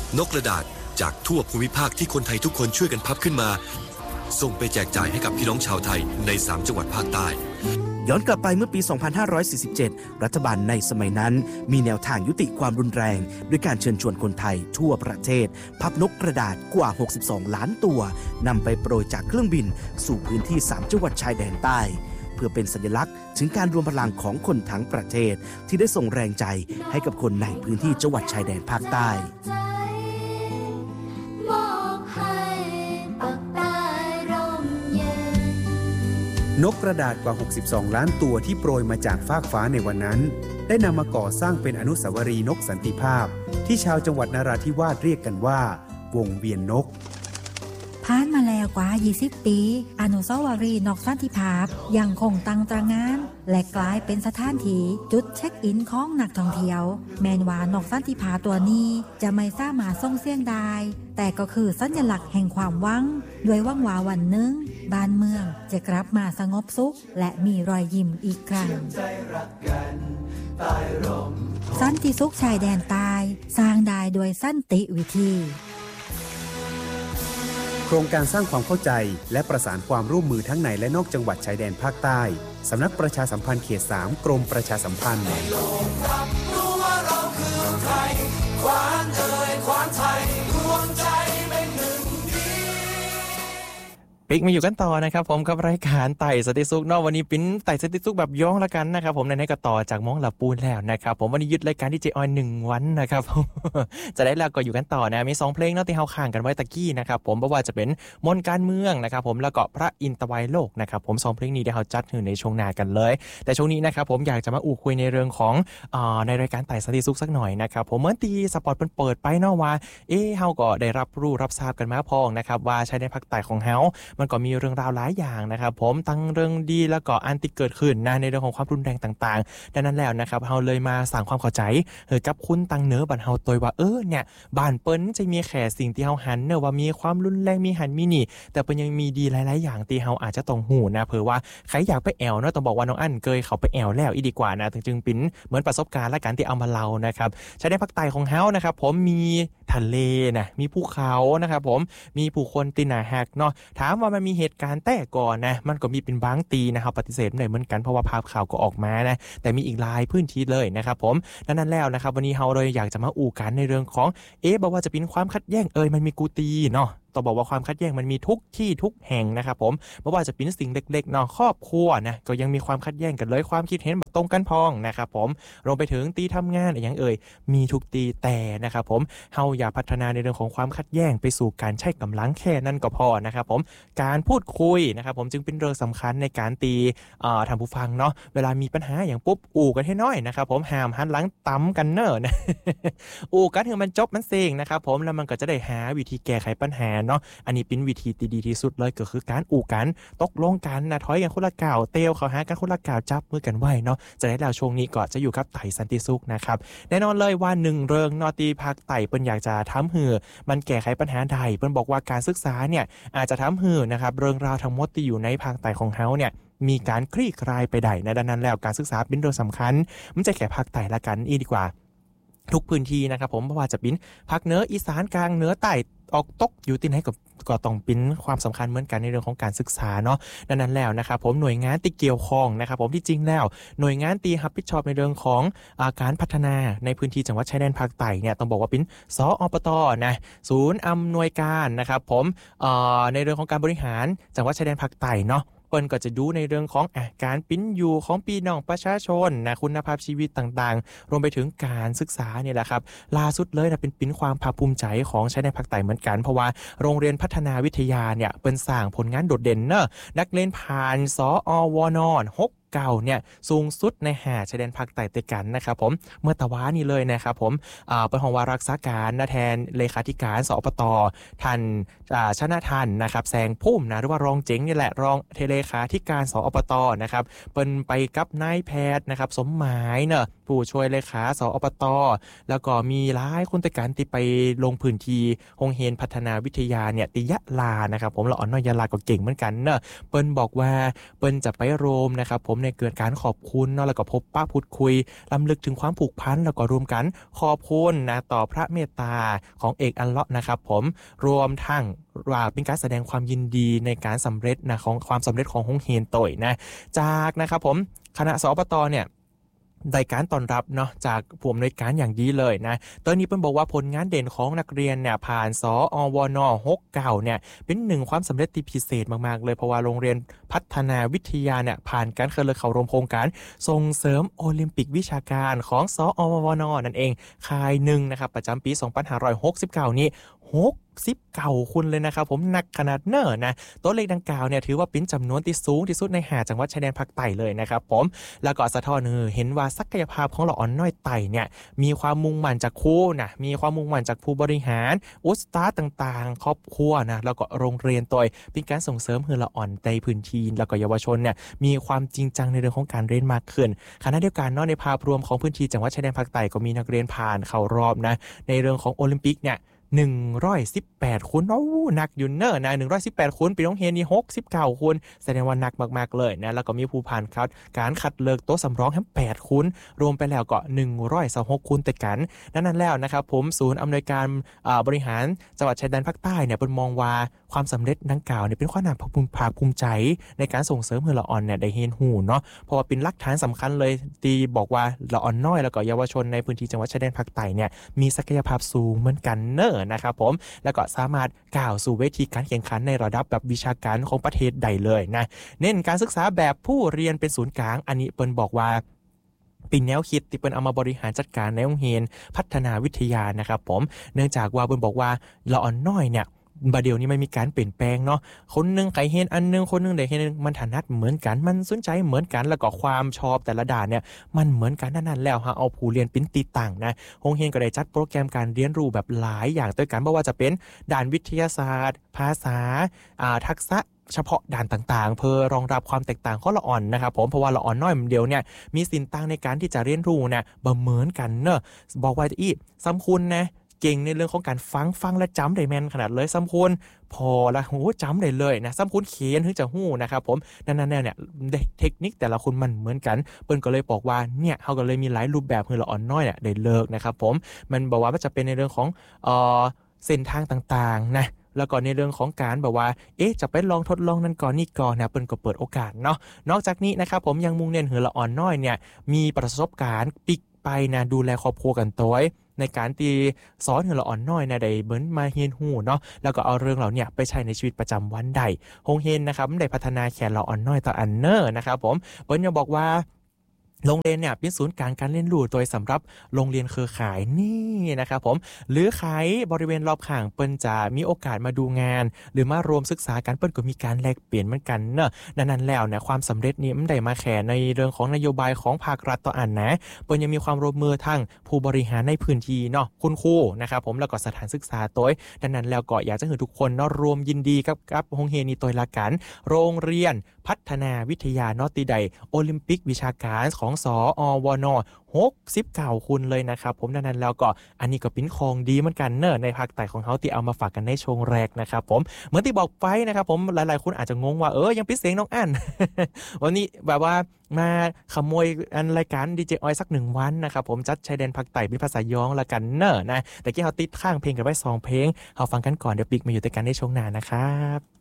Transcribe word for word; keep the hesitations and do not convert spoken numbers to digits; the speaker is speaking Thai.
นกกระดาษจากทั่วภูมิภาคที่คนไทยทุกคนช่วยกันพับขึ้นมาส่งไปแจกจ่ายให้กับพี่น้องชาวไทยในสามจังหวัดภาคใต้ย้อนกลับไปเมื่อปี สองพันห้าร้อยสี่สิบเจ็ด รัฐบาลในสมัยนั้นมีแนวทางยุติความรุนแรงด้วยการเชิญชวนคนไทยทั่วประเทศพับนกกระดาษกว่าหกสิบสองล้านตัวนำไปโปรยจากเครื่องบินสู่พื้นที่สามจังหวัดชายแดนใต้เพื่อเป็นสัญลักษณ์ถึงการรวมพลังของคนทั้งประเทศที่ได้ส่งแรงใจให้กับคนในพื้นที่จังหวัดชายแดนภาคใต้นกกระดาษกว่าหกสิบสองล้านตัวที่โปรยมาจากฟากฟ้าในวันนั้นได้นำมาก่อสร้างเป็นอนุสาวรีย์นกสันติภาพที่ชาวจังหวัดนราธิวาสเรียกกันว่าวงเวียนนกผ่านมาแล้วกว่ายี่สิบปีอนุสาวรีย์นกสันติภาพยังคงตั้งตระหง่านและกลายเป็นสถานที่จุดเช็คอินของนักท่องเที่ยวแม้ว่านกสันติภาพตัวนี้จะไม่สามารถส่งเสียงได้แต่ก็คือสัญลักษณ์แห่งความหวังด้วยหวังว่าวันหนึ่งบ้านเมืองจะกลับมาสงบสุขและมีรอยยิ้มอีกครั้งสันติสุขชายแดนใต้สร้างได้โดยสันติวิธีโครงการสร้างความเข้าใจและประสานความร่วมมือทั้งในและนอกจังหวัดชายแดนภาคใต้สำนักประชาสัมพันธ์เขตสามกรมประชาสัมพันธ์ปิ๊กมาอยู่กันต่อนะครับผมกับรายการไต่สติสุขเนาะวันนี้ปิ้นไต่สติสุขแบบย้องละกันนะครับผมในในก็ต่อจากม้องหลับปูนแล้วนะครับผมวันนี้ยึดรายการที่เจออยหนึ่งวันนะครับจะได้แล้วก็อยู่กันต่อนะมีสองเพลงเนาะที่เฮาข้างกันไว้ตะกี้นะครับผมบ่ว่าจะเป็นมนต์การเมืองนะครับผมแล้วก็พระอินทวายโลกนะครับผมสองเพลงนี้ที่เฮาจัดอยู่ในช่วงหน้ากันเลยแต่ช่วงนี้นะครับผมอยากจะมาอู้คุยในเรื่องของอ่าในรายการไต่สติสุขสักหน่อยนะครับผมเหมือนตีสปอร์ตเปิดไปเนาะว่าเอ๊เฮาก็ได้รับรู้รับทราบกันมาพองนะครับว่าชายแดนภาคใต้ของเฮามันก็มีเรื่องราวหลายอย่างนะครับผมทั้งเรื่องดีแล้วก็อันที่เกิดขึ้นนะในเรื่องของความรุนแรงต่างๆดังนั้นแล้วนะครับเฮาเลยมาสร้างความเข้าใจเฮอกับคุณตังเนอบันเฮาตัวว่าเออเนี่ยบ้านเปิ้นจะมีแค่สิ่งที่เฮาหันเนอะว่ามีความรุนแรงมีหันมีนี่แต่เปิ้นยังมีดีหลายๆอย่างที่เฮาอาจจะต้องหูนะเผื่อว่าใครอยากไปแอวเนาะต้องบอกว่าน้องอั้นเคยเข้าไปแอวแล้วอีดีกว่านะถึงจึงเป็นเหมือนประสบการณ์และการที่เอามาเล่านะครับชายแดนภาคใต้ของเฮานะครับผมมีทะเลนะมีภูเขานะครับผมมีผู้คนที่น่าฮักเนาะถามว่ามันมีเหตุการณ์แต่ก่อนนะมันก็มีเป็นบางตีนะครับปฏิเสธไม่ได้เหมือนกันเพราะว่าภาพข่าวก็ออกมานะแต่มีอีกหลายพื้นที่เลยนะครับผมดังนั้นแล้วนะครับวันนี้เฮาเลยอยากจะมาอู่กันในเรื่องของเอ๊ะบอกว่าจะเป็นความขัดแย้งเอ่ยมันมีกูตีเนาะต้องบอกว่าความขัดแย้งมันมีทุกที่ทุกแห่งนะครับผมไม่ว่าจะเป็นสิ่งเล็กๆเนาะครอบครัวนะก็ยังมีความขัดแย้งกันเลยความคิดเห็นตรงกันพองนะครับผมรวมไปถึงตีทำงานอย่างเอ่ยมีทุกตีแต่นะครับผมเฮาอย่าพัฒนาในเรื่องของความขัดแย้งไปสู่การใช้กำลังแค่นั้นก็พอนะครับผมการพูดคุยนะครับผมจึงเป็นเรื่องสำคัญในการตีอ่าทำผู้ฟังเนาะเวลามีปัญหาอย่างปุ๊บอู่กันให้น้อยนะครับผมห้ามหันหลังตำกันเนอะนะ อู่กันให้มันจบมันเซ็งนะครับผมแล้วมันก็จะได้หาวิธีแก้ไขปัญหาเนาะอันนี้เป็นวิธีที่ดีที่สุดเลยก็คือการอู่กันตกลงกันนะถอยกันคนละก้าวเตลเข้าหากันคนละก้าวจับมือกันไว้เนาะจะได้แล้วช่วงนี้ก็จะอยู่กับไต่สันติสุขนะครับแน่นอนเลยว่าหนึ่งเรื่องนอตีภาคไต่เปิ้นอยากจะทำหือมันแก้ไขปัญหาใดเปิ้นบอกว่าการศึกษาเนี่ยอาจจะทำหือนะครับเรื่องราวทั้งหมดที่อยู่ในภาคใต้ของเฮาเนี่ยมีการคลี่คลายไปได้ในดังนั้นแล้วการศึกษาเป็นเรื่องสำคัญมันจะแค่ภาคใต้ละกันอีกดีกว่าทุกพื้นที่นะครับผมไม่ว่าจะเป็นภาคเหนืออีสานกลางเหนือใต้ออกตกอยู่ที่ไหนก็ก็ต้องเป็นความสำคัญเหมือนกันในเรื่องของการศึกษาเนาะดังนั้นแล้วนะครับผมหน่วยงานที่เกี่ยวข้องนะครับผมที่จริงแล้วหน่วยงานที่รับผิดชอบในเรื่องของอาการพัฒนาในพื้นที่จังหวัดชายแดนภาคใต้เนี่ยต้องบอกว่าเป็นสอปตนะศูนย์อำนวยการนะครับผมในเรื่องของการบริหารจังหวัดชายแดนภาคใต้เนาะเปิ้นก็จะดูในเรื่องของอ่ะการปิ้นอยู่ของพี่น้องประชาชนนะคุณภาพชีวิตต่างๆรวมไปถึงการศึกษาเนี่ยแหละครับล่าสุดเลยนะเป็นปิ้นความภาคภูมิใจของชายแดนภาคใต้เหมือนกันเพราะว่าโรงเรียนพัฒนาวิทยาเนี่ยเป็นสร้างผลงานโดดเด่นเนอะนักเรียนผ่านสอวนหกเก่าเนี่ยสูงสุดในหาชายแดนภาคใต้ติดกันนะครับผมเมื่อตะว้านี่เลยนะครับผมอ่าเป็นของวารักษาการนะแทนเลขาธิการสปตท่านอ่าชนะทันนะครับแสงพุ่มนะหรือว่ารองเจ๋งนี่แหละรองเทเลขาธิการสปตนะครับเป็นไปกับนายแพทย์นะครับสมหมายเนอะผู้ช่วยเลขาสอบต.แล้วก็มีหลายคนแต่การที่ไปลงพื้นที่โรงเรียนพัฒนาวิทยาเนี่ยติยะลานะครับผมละอ่อนน้อยยะลาก็เก่งเหมือนกันเนอะเปิ้นบอกว่าเปิ้นจะไปโรมนะครับผมในเกิดการขอบคุณเนาะแล้วก็พบป้าพูดคุยรำลึกถึงความผูกพันแล้วก็รวมกันขอบคุณนะต่อพระเมตตาของเอกอัลเลาะห์นะครับผมรวมทั้งว่าเป็นการแสดงความยินดีในการสำเร็จนะของความสำเร็จของโรงเรียนโตยนะจากนะครับผมคณะสอบต.เนี่ยได้การต้อนรับเนาะจากผู้อำนวยการอย่างดีเลยนะตอนนี้เพิ่นบอกว่าผลงานเด่นของนักเรียนเนี่ยผ่านสอวนหกสิบเก้าเนี่ยเป็นหนึ่งความสำเร็จที่พิเศษมากๆเลยเพราะว่าโรงเรียนพัฒนาวิทยาเนี่ยผ่านการเข้าเข้าร่วมโครงการส่งเสริมโอลิมปิกวิชาการของสอวนนั่นเองค่ายหนึ่งนะครับประจำปีสองพันห้าร้อยหกสิบเก้านี้หกสิบเก้าคนเลยนะครับผมหนักขนาดเนิ่นนะตัวเลขดังกล่าวเนี่ยถือว่าเป็นจำนวนที่สูงที่สุดในห้าจังหวัดชายแดนภาคใต้เลยนะครับผมแล้วก็สะท้อนเห็นว่าศักยภาพของละอ่อนน้อยไต่เนี่ยมีความมุ่งมั่นจากครูนะมีความมุ่งมั่นจากผู้บริหารอุสตาต่างๆครอบครัวนะแล้วก็โรงเรียนตัวเป็นการส่งเสริมให้ละอ่อนในพื้นที่แล้วก็เยาวชนเนี่ยมีความจริงจังในเรื่องของการเรียนมากขึ้นขณะเดียวกันเนาะในภาพรวมของพื้นที่จังหวัดชายแดนภาคใต้ก็มีนักเรียนผ่านเข้ารอบนะในเรื่องของโอลิมปิกเนี่ยหนึ่งร้อยสิบแปดคนโอ้หนักอยู่เนอะนะหนึ่งร้อยสิบแปดคนปีน้องเฮนนี่หกสิบเก้าคนแสดงว่าหนักมากๆเลยนะแล้วก็มีผู้ผ่านคัดการคัดเลือกโต๊ะสำรองทั้งแปดคนรวมไปแล้วก็หนึ่งร้อยยี่สิบหกคนแต่กันนั้นนั้นแล้วนะครับผมศูนย์อำนวยการบริหารจังหวัดชายแดนภาคใต้เนี่ยเป็นมองว่าความสำเร็จดังกล่าวเนี่ยเป็นความน่าภาคภูมิใจในการส่งเสริมให้ละอ่อนเนี่ยได้เห็นหูเนาะเพราะว่าเป็นหลักฐานสำคัญเลยที่บอกว่าละอ่อนน้อยแล้วก็เยาวชนในพื้นที่จังหวัดชายแดนภาคใต้เนี่ยมีศักยภาพสูงเหมือนกันเนอะนะครับผมแล้วก็สามารถก้าวสู่เวทีการแข่งขันในระดับแบบวิชาการของประเทศใดเลยนะเน้นการศึกษาแบบผู้เรียนเป็นศูนย์กลางอันนี้เปิ้นบอกว่าเป็นแนวคิดที่เปิ้นเอามาบริหารจัดการในโรงเรียนพัฒนาวิทยานะครับผมเนื่องจากว่าเปิ้นบอกว่าละอ่อนน้อยเนี่ยบาเดียวนี้มันมีการเปลี่ยนแปลงเนาะคนนึงใครเห็นอันนึงคนนึงได้เห็นมันถนัดเหมือนกันมันสนใจเหมือนกันแล้วก็ความชอบแต่ละด้านเนี่ยมันเหมือนกันนั่นๆแล้วฮะเอาผู้เรียนเป็นตีต่างนะโรงเรียนก็ได้จัดโปรแกรมการเรียนรู้แบบหลายอย่างด้วยกันไม่ว่าจะเป็นด้านวิทยาศาสตร์ภาษาอ่าทักษะเฉพาะด้านต่างๆเพื่อรองรับความแตกต่างของละอ่อนนะครับผมเพราะว่าละอ่อนน้อยเดียวเนี่ยมีสินต่างในการที่จะเรียนรู้เนี่ยบ่เหมือนกันเนอะบอกว่าอีสำคัญนะเก่งในเรื่องของการฟังฟังและจำได้แม่นขนาดเลยซ้ำคุณพอละโหจำได้เลยนะซ้ำคุณเขียนถึงจะหู้นะครับผมนั่นๆเนี่ยเทคนิคแต่ละคนมันเหมือนกันเปิ้นก็เลยบอกว่าเนี่ยเขาก็เลยมีหลายรูปแบบให้ละอ่อนน้อยเนี่ยได้เลิกนะครับผมมันบอกว่ามันจะเป็นในเรื่องของเอ่อเส้นทางต่างๆนะแล้วก็ในเรื่องของการแบบว่าเอ๊ะจะไปลองทดลองนั่นก่อนนี่ก่อนนะเปิ้นก็เปิดโอกาสเนาะนอกจากนี้นะครับผมยังมุ่งเน้นให้ละอ่อนน้อยเนี่ยมีประสบการณ์ปิกไปนะดูแลครอบครัวกันตัวในการที่สอนให้ละอ่อนน้อยนะได้เหมือนมาเฮียนหูเนาะแล้วก็เอาเรื่องเหล่านี้ไปใช้ในชีวิตประจำวันได้โฮงเฮนนะครับได้พัฒนาแขนละอ่อนน้อยต่ออันเนอร์นะครับผมเปิ้นยังบอกว่าโรงเรียนเนี่ยเป็นศูนย์กลางการเรียนรู้โดยสำหรับโรงเรียนเครือข่ายนี่นะครับผมหรือใครบริเวณรอบข้างเปิ้นจะมีโอกาสมาดูงานหรือมารวมศึกษากันเปิ้นก็มีการแลกเปลี่ยนเหมือนกันเนอะนั้นๆแล้วเนี่ยความสำเร็จนี้มันได้มาแค่ในเรื่องของนโยบายของภาครัฐต่ออันนะเปิ้นยังมีความร่วมมือทั้งผู้บริหารในพื้นที่เนาะคุณครูนะครับผมแล้วก็สถานศึกษาตัวดังนั้นแล้วก็อยากจะให้ทุกคนเนาะรวมยินดีกับกับโรงเรียนนี้ตัวละกันโรงเรียนพัฒนาวิทยานอติไดโอลิมปิกวิชาการของสอวนหกสิบเก้าคนเลยนะครับผมดังนั้นแล้วก็อันนี้ก็เป็นของดีเหมือนกันเนอะในภาคใต้ของเขาที่เอามาฝากกันในช่วงแรกนะครับผมเหมือนที่บอกไปนะครับผมหลายๆคนอาจจะงงว่าเออยังปิดเสียงน้องอัน วันนี้แบบว่ามาขโมยอันรายการดีเจออยสักหนึ่งวันนะครับผมจัดชายแดนภาคใต้เป็นภาษาย้องละกันเนอะนะแต่กี้เขาติดข้างเพลงกันไว้สองเพลงเขาฟังกันก่อนเดี๋ยวปิกมาอยู่ด้วยกันในช่วงหน้านะครับ